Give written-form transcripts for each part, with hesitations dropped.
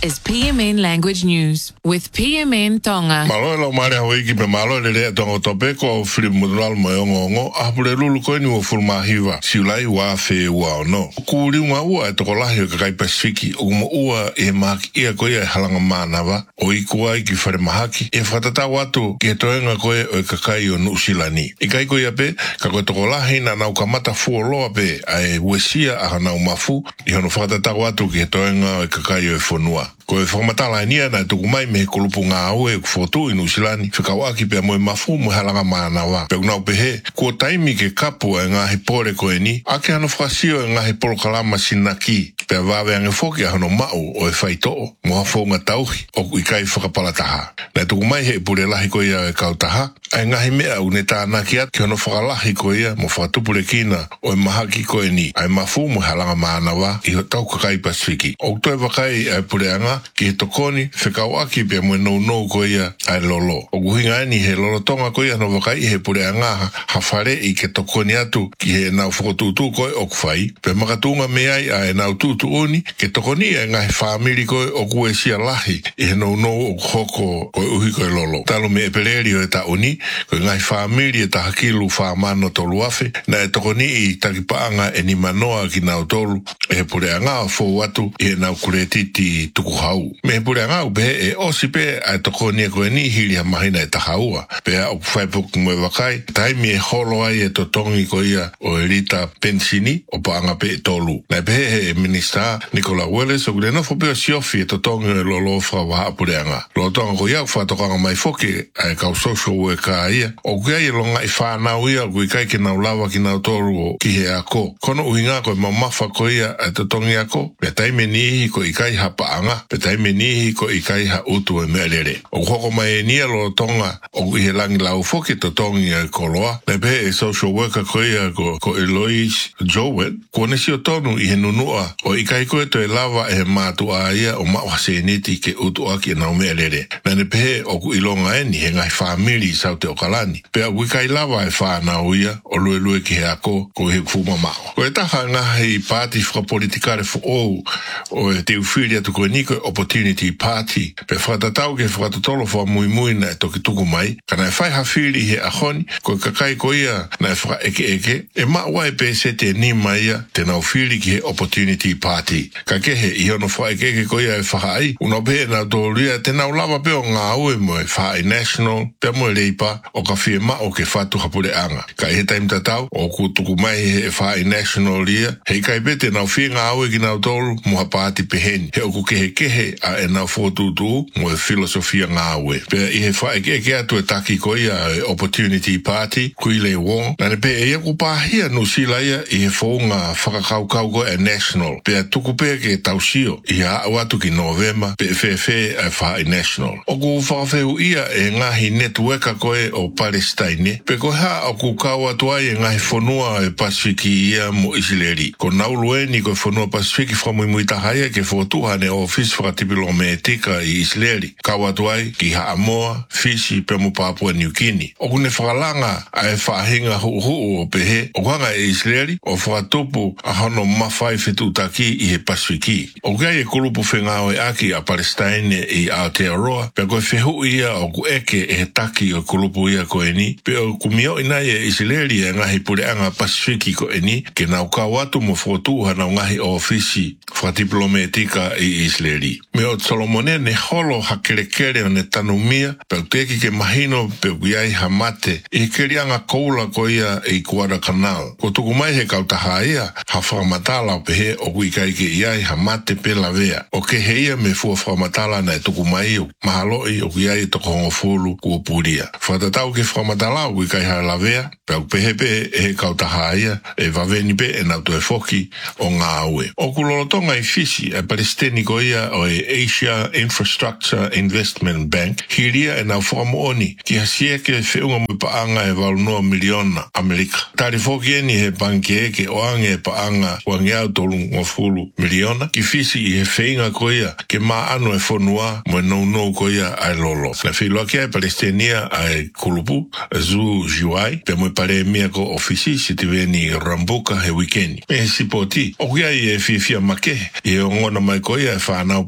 is PMN Language News with PMN Tonga. Malo lo mare hawiki pe malo le tongo tope ko fili mudral moyongo apure lulu ko ni o fulma hiva siulai wa fe wa no kuri wa wa to kola hi ka kai pasifiki o mo ua e mak ia ko ia halanga manava o ikua ki fare mahaki e fatata watu ke toenga ko e ka kai o nusilani e kai ko ia pe ka ko to kola hina na ukamata fu lo pe ai wesia a na umafu i hono fatata watu ke toenga e ka kai o fonua ko e formatala nia na tu mai me kulupunga au e foto inu silani fikawaki pe mo mafu mo halanga mana wa pe na pe he ko taimi ke kapu nga hipore ko eni ake ano fasio nga hipolo kalama sinaki pe va ve nga foki ano mau o e faito mo fo nga tauhi o ikai fakapalataha na tu mai he pure lahi ko ia kautaha nga hime au neta na kia ke ano fakalahi ko ia mo fatu pure kina o mahaki ko eni ai mafu mo halanga mana wa i tau kai pasifiki o to e vakai pure anga ki tokoni whekawaki pe mo no ko ia ai lolo. O guhinga ni he lolo tonga ko ia no wakai he pure anga hawhare i ke tokoni atu ki he nau whakotutu ko o kwhai. Pe makatunga me ai nau tutu oni ke tokoni e ngai whamiri ko o kue sia lahi i he no o hoko ko uhi ko lolo. Talo me e peleri o e ta oni ko ngai whamiri e ta hakilu whamano tolu afe na e tokoni i takipaanga e ni manoa ki nau tolu e he pure anga fo watu i he nau kuretiti tuku hau. Me pure nga ube e osipe a tokoni ko ni hili ha mahina e tahaua pe o Facebook mo wakai taimi e holo ai e totongi ko ia o Elita Pensini o paanga pe tolu na be e minister Nicola Welles o greno fo pe siofi e totongi lo lo fra wa pure nga lo tonga ko ia fa toka mai foki ai ka social worker ia o gai lo ngai fa na ia ko kai ke na lava ki na tolu ki he ako kono uinga ko mamafa ko ia e totongi ako pe taimi ni ko ikai ha paanga pe taimi ni ko ikai ha utu e melere. O hoko mai nia lo tonga o i he langi lau foki to tongi e koloa. Le pe e social worker ko ia ko Eloise Jowett. Ko nesi o tonu i he nunua o ikai ko e to e lava e matu a ia o mawa se niti ke utu aki e nau melere. Na ne pe o ku ilonga eni he ngai whamiri sau te okalani. Pe a wikai lava e whanau ia o lue ki he ako ko he kufuma mao. Ko e taha ngahi pāti whakapolitikare fo o e te uwhiri atu ko niko Opportunity Party pe whakatatau ke whakatatolo wha mui na e toki tuku mai kana e whai hawhiri he ahoni ko kakai ko ia na e whaka eke e maua e pese te ni mai ia te nau whiri ki he Opportunity Party ka kehe i hono wha eke ko ia e whaka ai uno pe na tōria te nau lava pe o ngā ue mo e whae national pe mo e leipa o ka whie ma o ke whatu hapure anga ka he taim tatau o ku tuku mai he whae national ia hei kai pe te nau whie ngā ue ki nau tolu muha pāti peheni he o ku kehe a e na fotutu mo e filosofia ngāwe. Pea i he whae ke atu e taki ko ia Opportunity Party, kui le wong. Nane pe e aku pāhia no sila ia i he whaunga whakakaukau ko e national. Pea tuku pe ke tausio i a atu ki November pe e whae national. O ku whakawhehu ia e ngahi networka ko e o Palestine. Pe ko ha o ku kau atu ai e ngahi whanua e Pasifiki ia mo Isileri. Ko naulueni ko e whanua Pasifiki whamuimuitahaya ke whotuhane o office whakatipilo me tika i Isileri. Kawatuai ki Haamoa, Fiji, pe mo Papua New Guinea. O kune whakalanga a e whahinga hu o pehe, o kanga e Isileri, o whakatupu a hono mawhai whetutaki i he Pasifiki. O kai e kulupu whengao e aki a Palestine i Aotearoa, pe koe whehu ia o ku eke e he taki o kulupu ia ko eni, pe o kumio inai e Isileri e ngahi pureanga Pasifiki ko eni, ke nau kawatu mo whotuha nau ngahi o Fiji, whakatipilo me tika i Isileri. Me o Solomone ne holo hakelekele o ne tanumia, pe teki ke mahino pe uiai hamate, i kerianga koula ko ia i Guadalcanal. Ko tuku mai he kautaha ia, ha whakamatala o pehe o kuikai ke iai hamate pe lavea. O ke he ia me fua whakamatala na e tuku mai o mahaloi o kuiai toko hongofulu kua puria. Whatatau ke whakamatala o kuikai ha lavea, pe au pehe pe e he kautaha ia, e vaveni pe e nautu e foki o ngā aue. O kulolotonga i Fiji, e Palestini ko ia o e Asia Infrastructure Investment Bank, hiria e nau whakamooni ki hasia ke whiunga mo paanga e walunua miliona Amerika. Tari foki eni he banki eke o ange e paanga wangiau tolu ngofulu miliona, ki Fiji i he whainga ko ia ke maa anu e whanua mo e nou ko ia ai lolo. Na whiloa kia e Palestinia ai kulupu, Zu Jiwai, pe mo e pare mia ko ofisi si te veni Rambuka he wikendi. Me he sipoti, o kia i e whiwhia make, i e ongona mai ko ia e whanau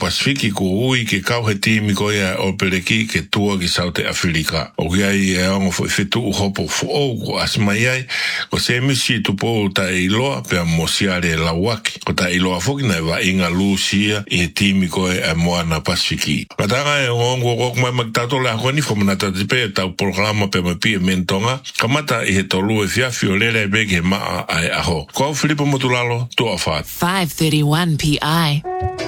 Pasifiki ko ui ke kau he timi ko ia o Pereki ke tua ki South Africa. O ki ai e ongo fo fitu uhopo fo o ko asmai ai ko se misi tupo ta iloa pe a mosiare lawaki. Ko ta iloa foki na wa inga lusia i he timi ko e moana Pasifiki. Katanga e ongo kok mai magtato le ako ni fo manata tipe tau programa pe ma pia mentonga kamata i he tolu e fiafi o lele beke maa ai aho. Ko Filipo Motulalo, tu a 5:31 PI.